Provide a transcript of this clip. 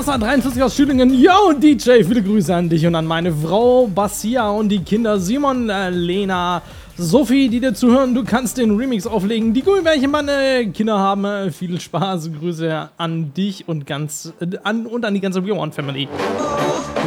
Massa 43 aus Schülingen. Yo, DJ, viele Grüße an dich und an meine Frau Basia und die Kinder Simon, Lena, Sophie, die dir zuhören. Du kannst den Remix auflegen. Die Gummibärchen, meine Kinder haben viel Spaß. Grüße an dich und an die ganze Real One Family.